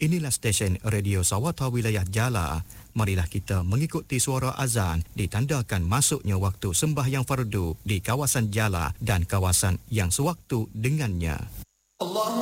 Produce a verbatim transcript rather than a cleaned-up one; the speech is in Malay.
Inilah stesen Radio Sawata Wilayah Jala. Marilah kita mengikuti suara azan ditandakan masuknya waktu sembahyang fardu di kawasan Jala dan kawasan yang sewaktu dengannya. Allah